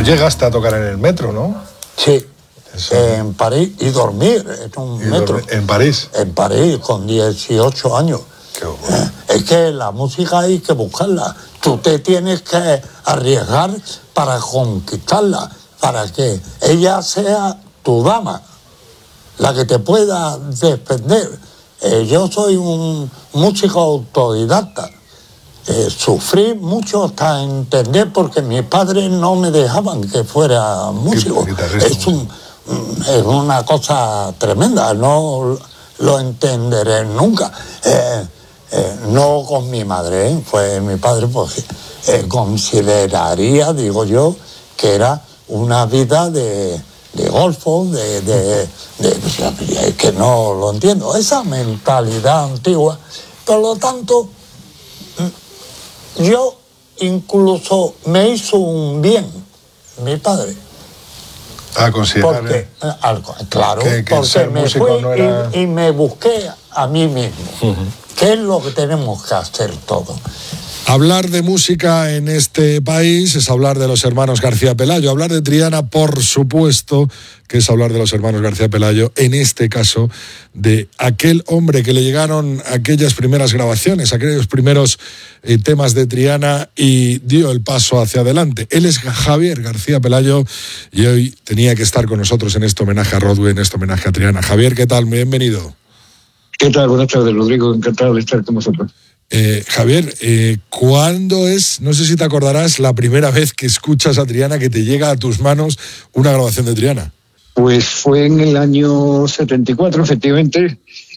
llegaste a tocar en el metro, ¿no? Sí, en París, y dormir en un metro. ¿En París? En París, con 18 años. Qué bueno. Es que la música hay que buscarla. Tú te tienes que arriesgar para conquistarla, para que ella sea tu dama, la que te pueda defender. Yo soy un músico autodidacta. Sufrí mucho hasta entender, porque mis padres no me dejaban que fuera músico. Es una cosa tremenda, no lo entenderé nunca. No con mi madre, fue mi padre, pues consideraría, digo yo, que era una vida de golfo, que no lo entiendo, esa mentalidad antigua. Por lo tanto, yo incluso me hizo un bien mi padre. Considerar. Porque, claro, que porque me fui no era... y me busqué a mí mismo. ¿Qué es lo que tenemos que hacer todos? Hablar de música en este país es hablar de los hermanos García Pelayo. Hablar de Triana, por supuesto, que es hablar de los hermanos García Pelayo, en este caso, de aquel hombre que le llegaron aquellas primeras grabaciones, aquellos primeros temas de Triana, y dio el paso hacia adelante. Él es Javier García Pelayo y hoy tenía que estar con nosotros en este homenaje a Rodwe, en este homenaje a Triana. Javier, ¿qué tal? Bienvenido. ¿Qué tal? Buenas tardes, Rodrigo. Encantado de estar con vosotros. Javier, ¿cuándo es, no sé si te acordarás, la primera vez que escuchas a Triana, que te llega a tus manos una grabación de Triana? Pues fue en el año 74, efectivamente.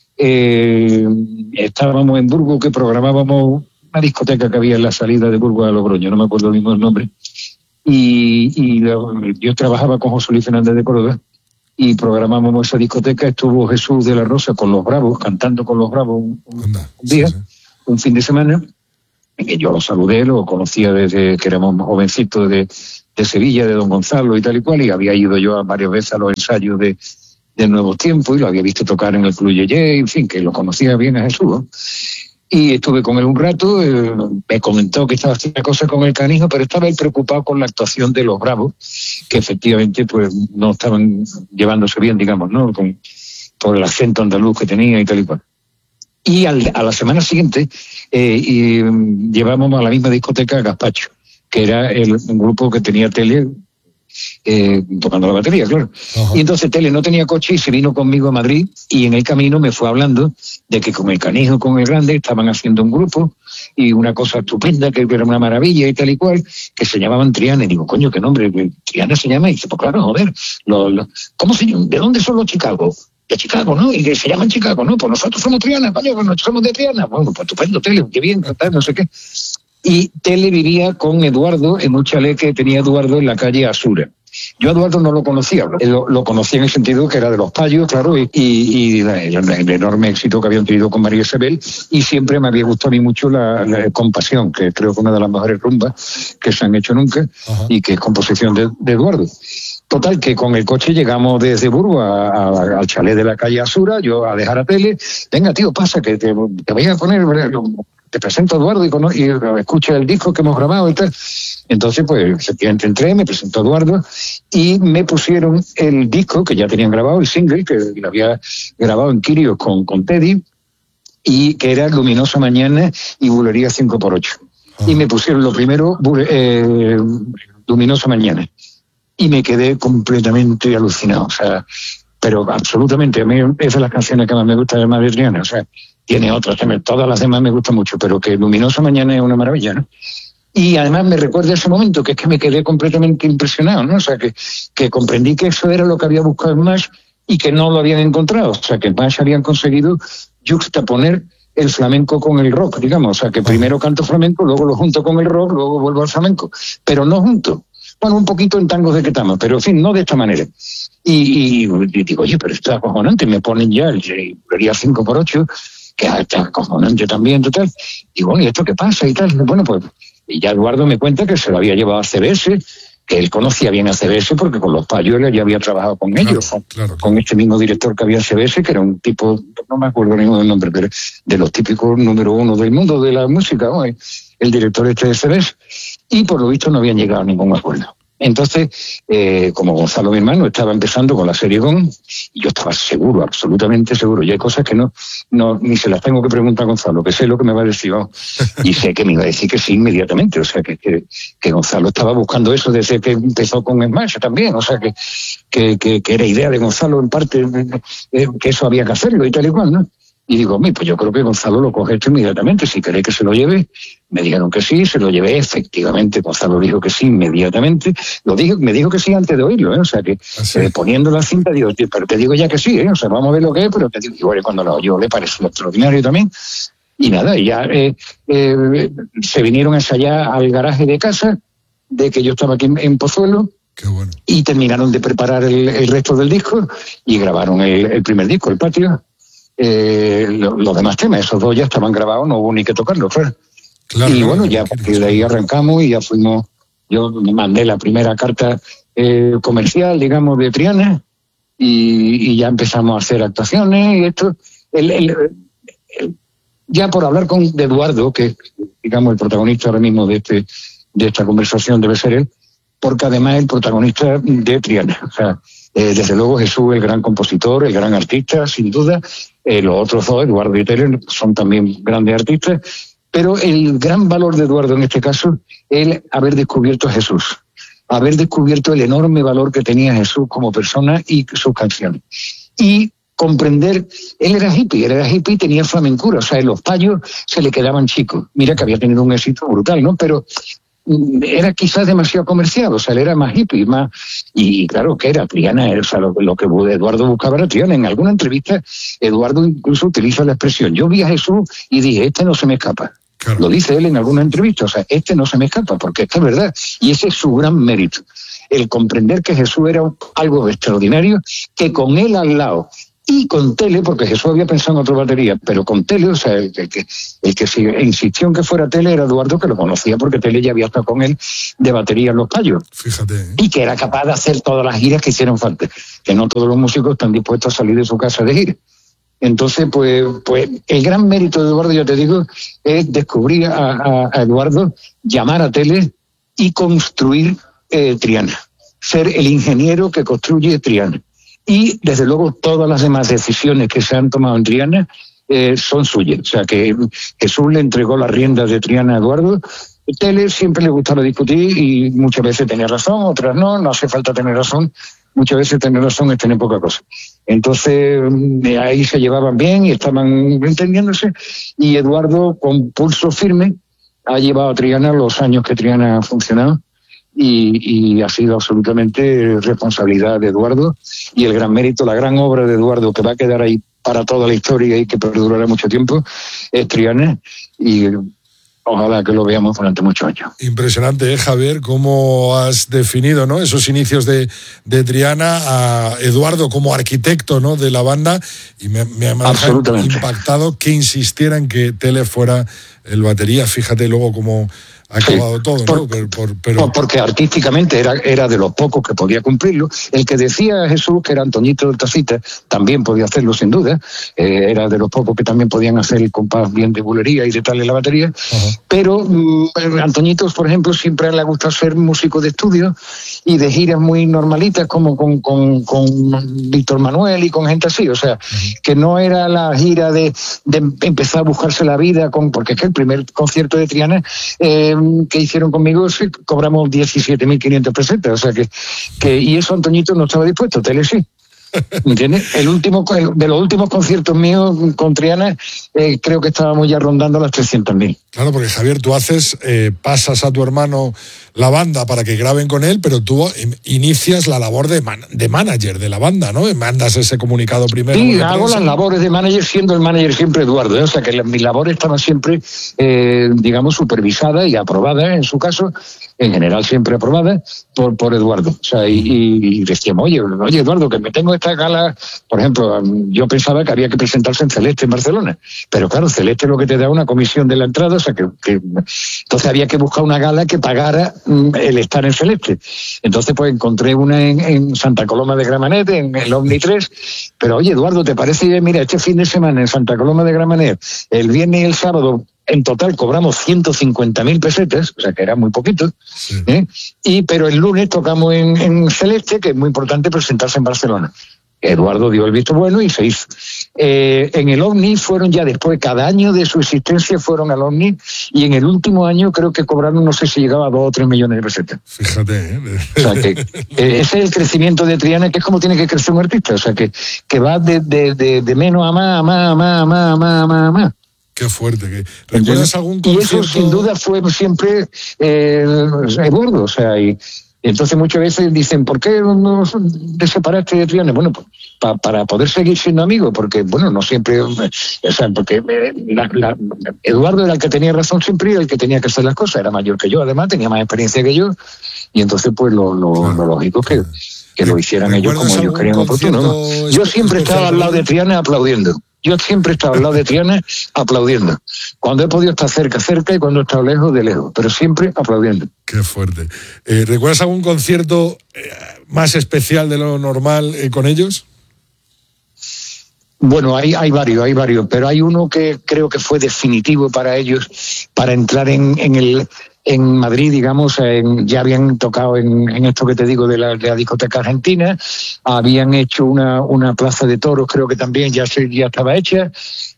Estábamos en Burgos, que programábamos una discoteca que había en la salida de Burgos a Logroño, no me acuerdo mismo el nombre. Y yo trabajaba con José Luis Fernández de Córdoba y programábamos esa discoteca. Estuvo Jesús de la Rosa con Los Bravos, cantando con Los Bravos un día. Sí. Un fin de semana, en que yo lo saludé, lo conocía desde que éramos jovencitos de Sevilla, de Don Gonzalo y tal y cual, y había ido yo varias veces a los ensayos de Nuevos Tiempos y lo había visto tocar en el Club Yeye, en fin, que lo conocía bien a Jesús, ¿no? Y estuve con él un rato, me comentó que estaba haciendo cosas con el Canijo, pero estaba él preocupado con la actuación de Los Bravos, que efectivamente pues no estaban llevándose bien, digamos, ¿no? Por el acento andaluz que tenía y tal y cual. Y a la semana siguiente llevábamos a la misma discoteca a Gazpacho, que era un grupo que tenía Tele tocando la batería, claro. Uh-huh. Y entonces Tele no tenía coche y se vino conmigo a Madrid, y en el camino me fue hablando de que con el Canijo, con el Grande, estaban haciendo un grupo y una cosa estupenda, que era una maravilla y tal y cual, que se llamaban Triana. Y digo, coño, ¿qué nombre? Triana se llama. Y dice, pues claro, joder, ¿cómo se llama? ¿De dónde son los Chicago? De Chicago, ¿no? Y que se llaman Chicago, ¿no? Pues nosotros somos Triana, coño, pues nosotros somos de Triana. Bueno, pues estupendo, Tele, qué bien, no sé qué. Y Tele vivía con Eduardo en un chalet que tenía Eduardo en la calle Asura. Yo a Eduardo no lo conocía, lo conocía en el sentido que era de Los Payos, claro, y el enorme éxito que habían tenido con María Isabel, y siempre me había gustado a mí mucho la Compasión, que creo que una de las mejores rumbas que se han hecho nunca. Uh-huh. Y que es composición de Eduardo. Total, que con el coche llegamos desde Burgos al chalet de la calle Asura, yo a dejar a Tele. Venga, tío, pasa, que te voy a poner, te presento a Eduardo y escucha el disco que hemos grabado y tal. Entonces, pues, efectivamente entré, me presentó Eduardo y me pusieron el disco que ya tenían grabado, el single, que lo había grabado en Quirios con Teddy, y que era Luminosa Mañana y Bulería 5x8. Y me pusieron lo primero, Luminosa Mañana. Y me quedé completamente alucinado, o sea, pero absolutamente. A mí es de las canciones que más me gusta de Madre Triana, o sea, tiene otras, todas las demás me gustan mucho, pero que Luminosa Mañana es una maravilla, ¿no? Y además me recuerda ese momento, que es que me quedé completamente impresionado, ¿no? O sea, que comprendí que eso era lo que había buscado en Mash y que no lo habían encontrado, o sea, que en Mash habían conseguido juxtaponer el flamenco con el rock, digamos, o sea, que primero canto flamenco, luego lo junto con el rock, luego vuelvo al flamenco, pero no junto. Bueno, un poquito en Tangos de Ketama, pero en fin, no de esta manera. Y digo, oye, pero esto es acojonante, me ponen ya el Bulería 5x8, que está acojonante también, total. Digo, ¿y esto qué pasa? Y tal. Bueno, pues, y ya Eduardo me cuenta que se lo había llevado a CBS, que él conocía bien a CBS porque con Los Payos él ya había trabajado con ellos, con este mismo director que había en CBS, que era un tipo, no me acuerdo ningún nombre, pero de los típicos número uno del mundo de la música, ¿no? El director este de CBS. Y por lo visto no habían llegado a ningún acuerdo. Entonces, como Gonzalo, mi hermano, estaba empezando con la serie GON, y yo estaba seguro, absolutamente seguro. Y hay cosas que no ni se las tengo que preguntar a Gonzalo, que sé lo que me va a decir, ¿no? Y sé que me iba a decir que sí inmediatamente. O sea, que Gonzalo estaba buscando eso desde que empezó con Smash también. O sea, que era idea de Gonzalo en parte, que eso había que hacerlo y tal y cual, ¿no? Y digo, pues yo creo que Gonzalo lo coge esto inmediatamente. Si queréis que se lo lleve, me dijeron que sí, se lo llevé. Efectivamente, Gonzalo dijo que sí inmediatamente. Me dijo que sí antes de oírlo, ¿eh? O sea, que poniendo la cinta, digo, pero te digo ya que sí, ¿eh? O sea, vamos a ver lo que es, pero te digo, igual cuando lo oyó le pareció extraordinario también. Y nada, y ya se vinieron a ensayar al garaje de casa, de que yo estaba aquí en Pozuelo. Qué bueno. Y terminaron de preparar el resto del disco y grabaron el primer disco, El Patio. Los demás temas, esos dos ya estaban grabados, no hubo ni que tocarlos, claro. Y bueno, ya a partir de ahí arrancamos y ya fuimos. Yo mandé la primera carta comercial, digamos, de Triana, y ya empezamos a hacer actuaciones y esto. Ya por hablar de Eduardo, que digamos el protagonista ahora mismo de esta conversación debe ser él, porque además es el protagonista de Triana. O sea, desde luego Jesús, el gran compositor, el gran artista, sin duda. Los otros dos, Eduardo y Tere, son también grandes artistas. Pero el gran valor de Eduardo en este caso es haber descubierto a Jesús. Haber descubierto el enorme valor que tenía Jesús como persona y sus canciones. Y comprender, él era hippie y tenía flamencura. O sea, en los payos se le quedaban chicos. Mira que había tenido un éxito brutal, ¿no? Pero era quizás demasiado comercial, o sea, él era más hippie, más, y claro, que era Triana, o sea, lo que Eduardo buscaba era Triana. En alguna entrevista, Eduardo incluso utiliza la expresión, yo vi a Jesús y dije, este no se me escapa. Claro. Lo dice él en alguna entrevista, o sea, este no se me escapa, porque esta es verdad, y ese es su gran mérito, el comprender que Jesús era algo extraordinario, que con él al lado, y con Tele, porque Jesús había pensado en otra batería, pero con Tele, o sea, el que insistió en que fuera Tele era Eduardo, que lo conocía porque Tele ya había estado con él de batería en Los Payos. Fíjate, ¿eh? Y que era capaz de hacer todas las giras que hicieron falta, que no todos los músicos están dispuestos a salir de su casa de gira. Entonces, pues el gran mérito de Eduardo, yo te digo, es descubrir a Eduardo, llamar a Tele y construir Triana. Ser el ingeniero que construye Triana. Y, desde luego, todas las demás decisiones que se han tomado en Triana son suyas. O sea, que Jesús le entregó las riendas de Triana a Eduardo. Tele siempre le gustaba discutir y muchas veces tenía razón, otras no hace falta tener razón. Muchas veces tener razón es tener poca cosa. Entonces, ahí se llevaban bien y estaban entendiéndose. Y Eduardo, con pulso firme, ha llevado a Triana los años que Triana ha funcionado. Y ha sido absolutamente responsabilidad de Eduardo y el gran mérito, la gran obra de Eduardo que va a quedar ahí para toda la historia y que perdurará mucho tiempo es Triana, y ojalá que lo veamos durante muchos años. Impresionante, Javier, cómo has definido, ¿no?, esos inicios de Triana, a Eduardo como arquitecto, ¿no?, de la banda, y me ha impactado que insistiera en que Tele fuera el batería. Fíjate luego cómo ha acabado todo, ¿no? Porque artísticamente era de los pocos que podía cumplirlo. El que decía Jesús, que era Antoñito del Tacita, también podía hacerlo sin duda. Era de los pocos que también podían hacer el compás bien de bulería y de tal en la batería. Uh-huh. Pero Antoñito, por ejemplo, siempre le ha gustado ser músico de estudio y de giras muy normalitas, como con Víctor Manuel y con gente así. O sea, que no era la gira de empezar a buscarse la vida, porque es que el primer concierto de Triana que hicieron conmigo cobramos 17.500 pesetas. O sea y eso Antoñito no estaba dispuesto, Tele sí. ¿Entiendes? De los últimos conciertos míos con Triana, creo que estábamos ya rondando las 300.000. Claro, porque Javier, tú pasas a tu hermano la banda para que graben con él, pero tú inicias la labor de manager de la banda, ¿no? Mandas ese comunicado primero. Sí, hago las labores de manager, siendo el manager siempre Eduardo, ¿eh? O sea, que mi labor estaba siempre, digamos, supervisada y aprobada, en su caso, en general siempre aprobada por Eduardo. O sea, y decíamos, oye, Eduardo, que me tengo esta gala, por ejemplo, yo pensaba que había que presentarse en Celeste, en Barcelona, pero claro, Celeste es lo que te da una comisión de la entrada, o sea, que entonces había que buscar una gala que pagara el estar en Celeste. Entonces, pues encontré una en Santa Coloma de Gramenet, en el Omni 3, pero oye, Eduardo, ¿te parece? Mira, este fin de semana en Santa Coloma de Gramenet, el viernes y el sábado, en total cobramos 150.000 pesetas, o sea que era muy poquito, pero el lunes tocamos en Celeste, que es muy importante presentarse en Barcelona. Eduardo dio el visto bueno y se hizo. En el OVNI fueron ya después, cada año de su existencia fueron al OVNI, y en el último año creo que cobraron, no sé si llegaba a 2 o 3 millones de pesetas. Fíjate, O sea que ese es el crecimiento de Triana, que es como tiene que crecer un artista, o sea que va de menos a más. Qué fuerte. ¿Recuerdas algún concierto? Y eso sin duda fue siempre Eduardo, o sea, y entonces muchas veces dicen, ¿por qué no te separaste de Triana? Bueno, pues para poder seguir siendo amigos, porque, bueno, no siempre, o sea, porque Eduardo era el que tenía razón siempre y el que tenía que hacer las cosas, era mayor que yo, además, tenía más experiencia que yo, y entonces, pues, lo lógico que lo hicieran ellos como ellos querían oportuno, ¿no? Yo siempre estaba al lado de Triana aplaudiendo. Cuando he podido estar cerca, y cuando he estado lejos, de lejos. Pero siempre aplaudiendo. Qué fuerte. ¿Recuerdas algún concierto más especial de lo normal con ellos? Bueno, hay varios, pero hay uno que creo que fue definitivo para ellos, para entrar en Madrid, digamos. Ya habían tocado en esto que te digo de la discoteca argentina, habían hecho una plaza de toros, creo que también ya estaba hecha,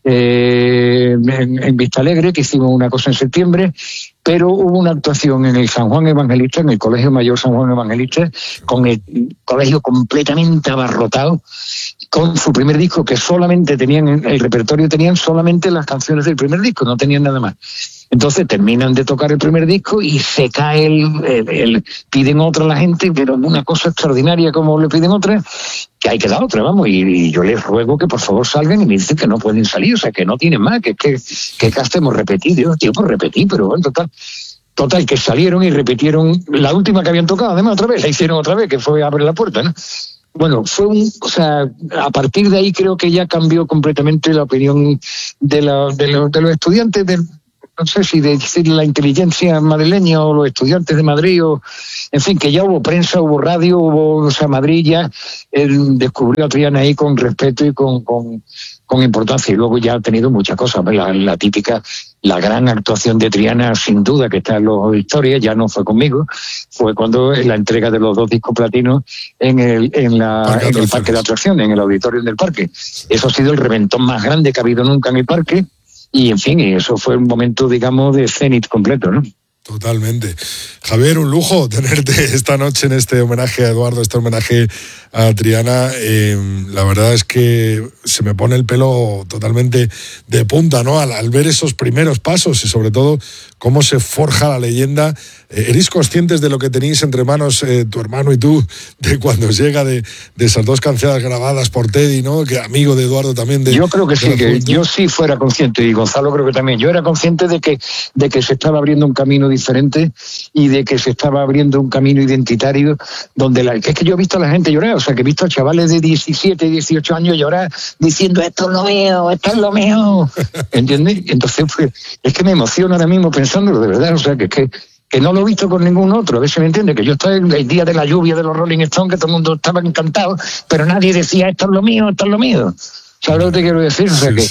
en Vista Alegre, que hicimos una cosa en septiembre, pero hubo una actuación en el San Juan Evangelista, en el Colegio Mayor San Juan Evangelista, con el colegio completamente abarrotado, con su primer disco, que solamente tenían, el repertorio tenían solamente las canciones del primer disco, no tenían nada más. Entonces terminan de tocar el primer disco y se cae piden otra a la gente, pero una cosa extraordinaria como le piden otra, que hay que dar otra, vamos, y yo les ruego que por favor salgan, y me dicen que no pueden salir, o sea, que no tienen más, que hemos repetido, tío, pues repetí, pero bueno, total, que salieron y repitieron la última que habían tocado, además otra vez, la hicieron otra vez, que fue Abre la Puerta, ¿no? Bueno, a partir de ahí creo que ya cambió completamente la opinión de los estudiantes no sé si decir la inteligencia madrileña o los estudiantes de Madrid, en fin, que ya hubo prensa, hubo radio, Madrid ya descubrió a Triana ahí con respeto y con importancia, y luego ya ha tenido muchas cosas, la típica, la gran actuación de Triana, sin duda, que está en las historias, ya no fue conmigo, fue cuando la entrega de los 2 discos platinos en el parque de atracciones, en el auditorio del parque. Eso ha sido el reventón más grande que ha habido nunca en el parque. Y, en fin, eso fue un momento, digamos, de cenit completo, ¿no? Totalmente. Javier, un lujo tenerte esta noche en este homenaje a Eduardo, este homenaje a Triana. La verdad es que se me pone el pelo totalmente de punta, ¿no? Al ver esos primeros pasos y, sobre todo, cómo se forja la leyenda. ¿Eres conscientes de lo que tenéis entre manos tu hermano y tú, de cuando llega de esas 2 canciones grabadas por Teddy, ¿no? Que amigo de Eduardo también. Yo creo que sí, que yo sí fuera consciente, y Gonzalo creo que también. Yo era consciente de que se estaba abriendo un camino diferente y de que se estaba abriendo un camino identitario donde es que yo he visto a la gente llorar, o sea, que he visto a chavales de 17, 18 años llorar diciendo esto es lo mío, ¿entiendes? Entonces, pues, es que me emociona ahora mismo pensándolo, de verdad, o sea, que no lo he visto con ningún otro, a ver si me entiende, que yo estaba en el día de la lluvia de los Rolling Stones, que todo el mundo estaba encantado, pero nadie decía esto es lo mío. ¿Sabes lo que te quiero decir? O sea,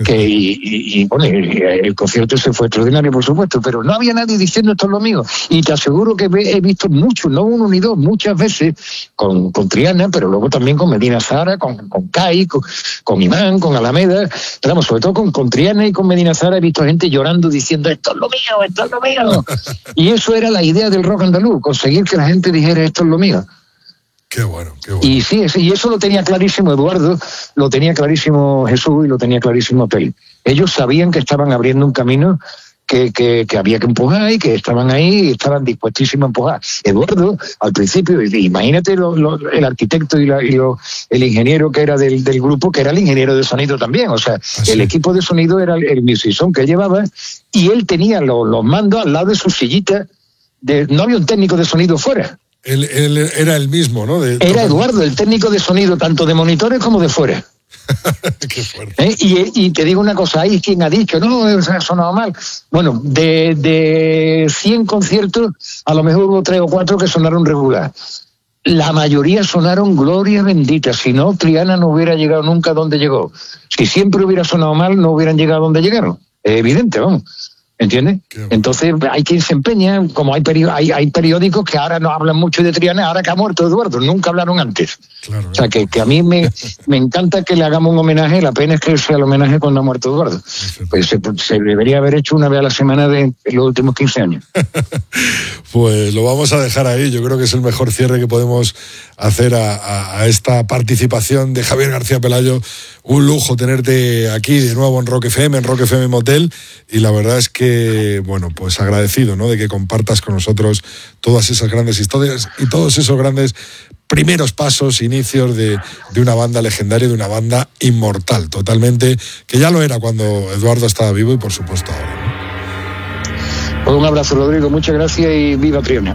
bueno, el concierto ese fue extraordinario, por supuesto, pero no había nadie diciendo esto es lo mío. Y te aseguro que he visto mucho, no uno ni dos, muchas veces con Triana, pero luego también con Medina Zahara, con Kai, con Imán, con Alameda, pero vamos, sobre todo con Triana y con Medina Zahara he visto gente llorando diciendo esto es lo mío. Y eso era la idea del rock andaluz, conseguir que la gente dijera esto es lo mío. Qué bueno. Y sí, y eso lo tenía clarísimo Eduardo, lo tenía clarísimo Jesús y lo tenía clarísimo Tell. Ellos sabían que estaban abriendo un camino que había que empujar y que estaban ahí y estaban dispuestísimos a empujar. Eduardo, al principio, imagínate el arquitecto y el ingeniero que era del grupo, que era el ingeniero de sonido también. O sea, el equipo de sonido era el musicón que llevaba, y él tenía los mandos al lado de su sillita. No había un técnico de sonido fuera. Él era el mismo, ¿no? Era Eduardo, el técnico de sonido, tanto de monitores como de fuera. Qué fuerte. Y te digo una cosa, hay quien ha dicho, no, ha sonado mal. Bueno, de 100 conciertos, a lo mejor hubo 3 o 4 que sonaron regular. La mayoría sonaron gloria bendita. Si no, Triana no hubiera llegado nunca a donde llegó. Si siempre hubiera sonado mal, no hubieran llegado a donde llegaron. Evidente, vamos. ¿entiendes? Entonces hay quien se empeña, como hay periódicos que ahora no hablan mucho de Triana, ahora que ha muerto Eduardo, nunca hablaron antes. Claro, o sea, que a mí me encanta que le hagamos un homenaje, la pena es que sea el homenaje cuando ha muerto Eduardo. Pues se debería haber hecho una vez a la semana de los últimos 15 años. Pues lo vamos a dejar ahí, yo creo que es el mejor cierre que podemos hacer a esta participación de Javier García Pelayo. Un lujo tenerte aquí de nuevo en Rock FM Motel, y la verdad es que, bueno, pues agradecido, ¿no?, de que compartas con nosotros todas esas grandes historias y todos esos grandes primeros pasos, inicios de una banda legendaria, de una banda inmortal, totalmente, que ya lo era cuando Eduardo estaba vivo y por supuesto ahora, ¿no? Un abrazo, Rodrigo, muchas gracias y viva Triana.